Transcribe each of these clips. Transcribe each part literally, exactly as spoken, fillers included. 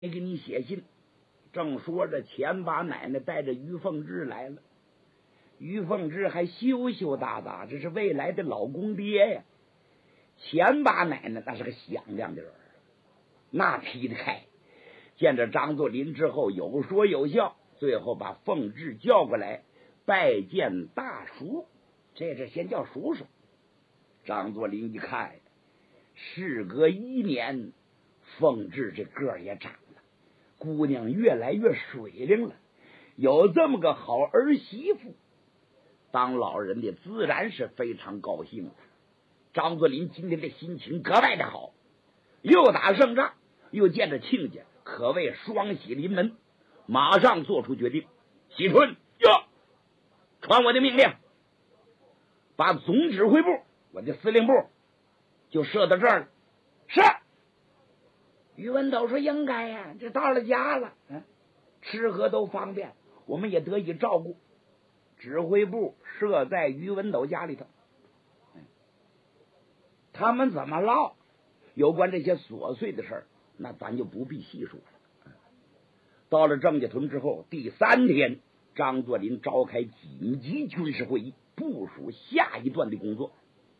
没给你写信。正说着，钱八奶奶带着于凤芝来了。于凤芝还羞羞答答，这是未来的老公爹呀。钱八奶奶那是个响亮的人，那劈得开。见着张作霖之后，有说有笑，最后把凤芝叫过来拜见大叔。这这先叫叔叔。张作霖一看，事隔一年，凤芝这个儿也长了，姑娘越来越水灵了，有这么个好儿媳妇，当老人的自然是非常高兴的。张作霖今天的心情格外的好，又打胜仗，又见着亲家，可谓双喜临门。马上做出决定，喜春哟，传我的命令，把总指挥部，我的司令部就设到这儿了。是。于文斗说应该呀，这到了家了，嗯，吃喝都方便，我们也得以照顾。指挥部设在于文斗家里头，他们怎么唠有关这些琐碎的事儿，那咱就不必细说了。到了郑家屯之后，第三天，张作霖召开紧急军事会议，部署下一段的工作。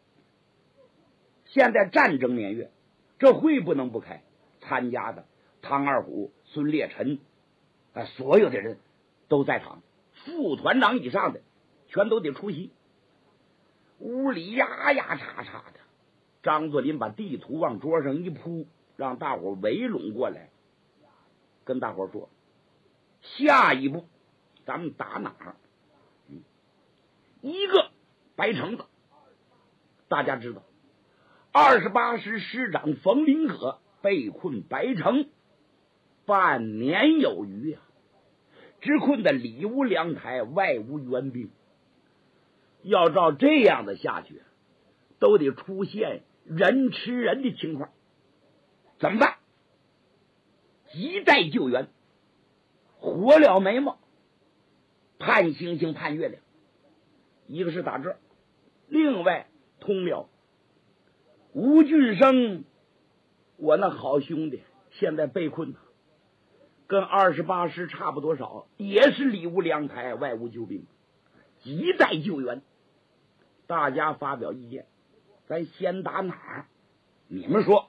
现在战争年月，这会不能不开，参加的汤二虎、孙烈臣，啊，所有的人都在场，副团长以上的全都得出席。屋里呀呀叉叉的，张作霖把地图往桌上一铺，让大伙围拢过来，跟大伙说：下一步咱们打哪儿？嗯，一个白城子，大家知道，二十八师师长冯林可被困白城半年有余啊，只困的里无粮台，外无援兵。要照这样的下去，都得出现人吃人的情况，怎么办？急待救援，火燎眉毛，盼星星盼月亮。一个是打这儿，另外通辽吴俊生，我那好兄弟现在被困了，跟二十八师差不多少，也是里无粮台，外无救兵，急待救援。大家发表意见，咱先打哪儿？你们说。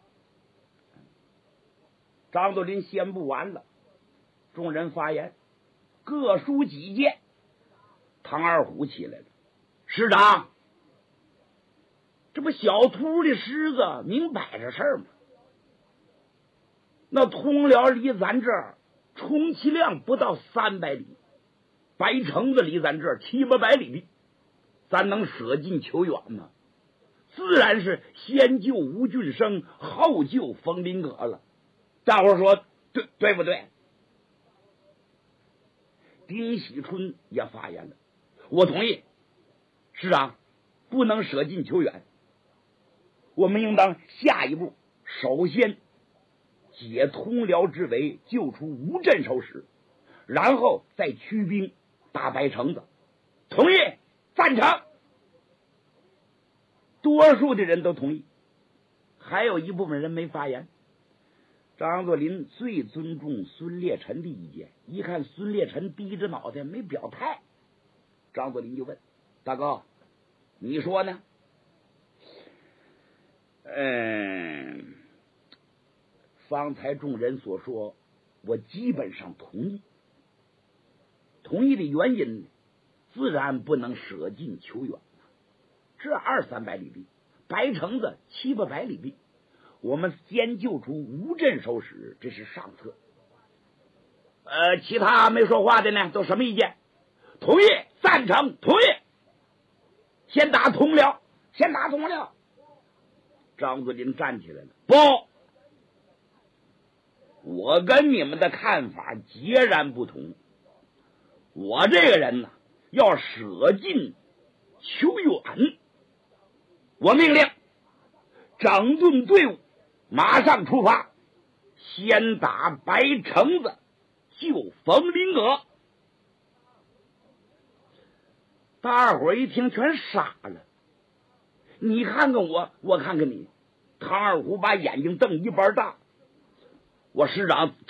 张作霖宣布完了，众人发言，各抒己见。唐二虎起来了，师长，这不小秃的狮子明摆着事儿吗？那通辽离咱这儿充其量不到三百里，白城子离咱这儿七八百里地，咱能舍近求远吗？自然是先救吴俊生，后救冯林可了。大伙说对对不对？丁喜春也发言了，我同意，师长，不能舍近求远，我们应当下一步首先解通辽之围，救出吴镇守使，然后再驱兵打白城子。同意，赞成。多数的人都同意，还有一部分人没发言。张作霖最尊重孙烈臣的意见，一看孙烈臣低着脑袋没表态，张作霖就问：大哥，你说呢？嗯，方才众人所说，我基本上同意。同意的原因，自然不能舍近求远。这二三百里地，白城子七八百里地，我们先救出吴镇守使，这是上策。呃，其他没说话的呢，都什么意见？同意，赞成，同意。先打通辽，先打通辽。张作霖站起来了，不，我跟你们的看法截然不同。我这个人呢，要舍近求远。我命令整顿队伍，马上出发，先打白城子，救冯林可。大伙一听全傻了，你看看我，我看看你。唐二虎把眼睛瞪一般大， 我师长